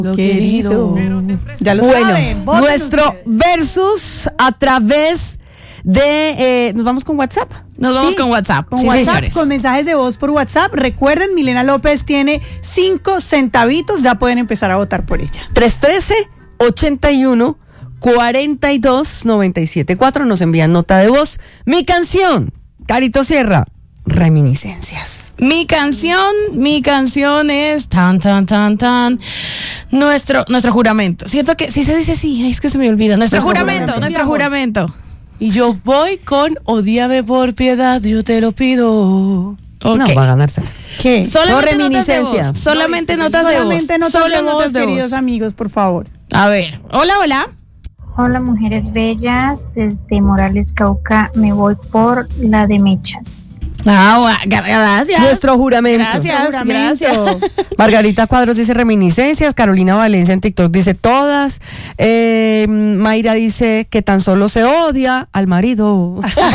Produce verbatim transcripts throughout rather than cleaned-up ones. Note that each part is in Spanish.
Lo querido. Ya lo Bueno, saben. Voten nuestro ustedes. versus a través de... Eh, ¿Nos vamos con WhatsApp? Nos vamos Sí, con WhatsApp. Con sí, WhatsApp, señores. con mensajes de voz por WhatsApp. Recuerden, Milena López tiene cinco centavitos. Ya pueden empezar a votar por ella. tres uno tres, ochenta y uno, cuarenta y dos, noventa y siete cuatro. Nos envían nota de voz. Mi canción, Carito Sierra, Reminiscencias. Mi canción, mi canción es tan, tan, tan, tan. Nuestro, nuestro juramento. Siento que sí se dice así, ay, es que se me olvida. Nuestro, Nuestro juramento, juramento. nuestro juramento. Y yo voy con Odíame por piedad, yo te lo pido. Ok. No, va a ganarse. ¿Qué? Solamente No, notas de voz. reminiscencias. Solamente notas de voz. Solamente notas Solo de voz, notas de queridos voz. amigos, por favor. A ver. Hola, hola. Hola mujeres bellas, desde Morales, Cauca, me voy por la de Mechas. Ah, gua- gra- gracias. Nuestro juramento. Gracias, Juramento. gracias. Margarita Cuadros dice Reminiscencias. Carolina Valencia en TikTok dice todas. Eh, Mayra dice que tan solo se odia al marido.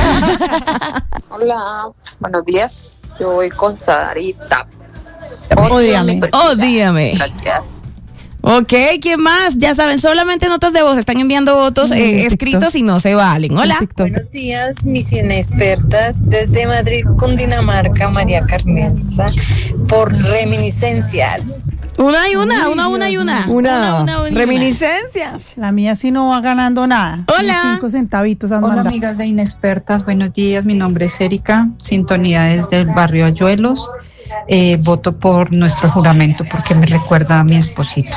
Hola, buenos días. Yo voy con Sarita. Ódiame. Odíame. Gracias. Ok, ¿quién más? Ya saben, solamente notas de voz. Están enviando votos Mm, eh, TikTok. escritos y no se valen. Hola. TikTok. Buenos días, mis inexpertas, desde Madrid, Cundinamarca, María Carmenza, por reminiscencias. Una y una, una, una y una. Una, una, una y una. reminiscencias. La mía sí no va ganando nada. Hola. Ni Cinco centavitos han Hola mandado. amigas de Inexpertas, buenos días, mi nombre es Erika, sintonía desde el barrio Ayuelos. Eh, voto por nuestro juramento porque me recuerda a mi esposito.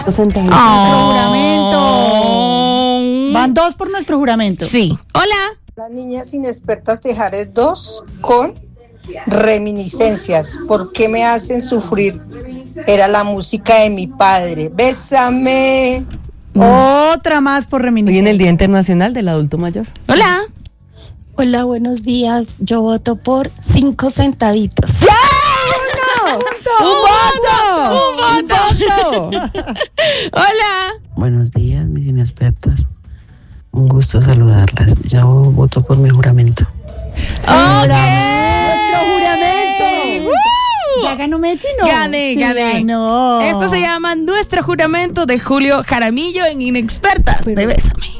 Juramento. Van dos por nuestro juramento. Sí. Hola. Las niñas inexpertas de Jares dos con reminiscencias. ¿Por qué me hacen sufrir? Era la música de mi padre. Bésame. Otra más por Hoy reminiscencia. en el Día Internacional del Adulto Mayor. Hola. Hola, buenos días. Yo voto por cinco centavitos. ¡Un voto! ¡Un voto! Hola. Buenos días, mis inexpertas. Un gusto saludarlas. Yo voto por mi juramento. Ok. ¡Nuestro juramento! ¡Woo! ¿Ya ganó Mechi? No. Gané, Sí, gané. ganó. Esto se llama Nuestro Juramento de Julio Jaramillo en Inexpertas. De Bésame.